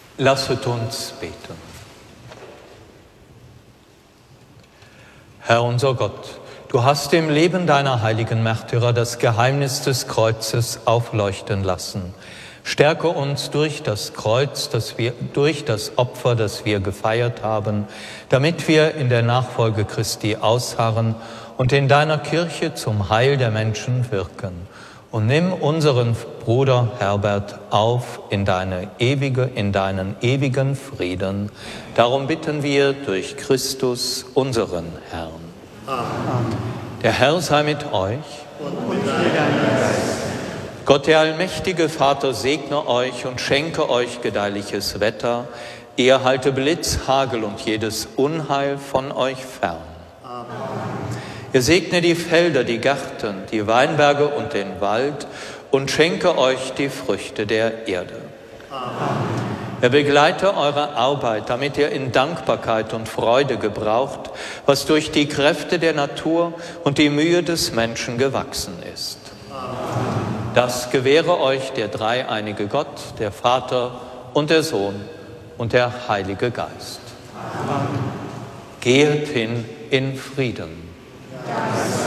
Lasset uns beten. Herr unser Gott, du hast im Leben deiner heiligen Märtyrer das Geheimnis des Kreuzes aufleuchten lassen. Stärke uns durch das Kreuz, durch das Opfer, das wir gefeiert haben, damit wir in der Nachfolge Christi ausharren und in deiner Kirche zum Heil der Menschen wirken. Und nimm unseren Bruder Herbert auf in deinen ewigen Frieden. Darum bitten wir durch Christus, unseren Herrn. Amen. Der Herr sei mit euch. Und mit deinem Geist. Gott, der allmächtige Vater, segne euch und schenke euch gedeihliches Wetter. Er halte Blitz, Hagel und jedes Unheil von euch fern. Amen. Er segne die Felder, die Gärten, die Weinberge und den Wald und schenke euch die Früchte der Erde. Amen. Er begleite eure Arbeit, damit ihr in Dankbarkeit und Freude gebraucht, was durch die Kräfte der Natur und die Mühe des Menschen gewachsen ist. Amen. Das gewähre euch der dreieinige Gott, der Vater und der Sohn und der Heilige Geist. Amen. Geht hin in Frieden. Ja.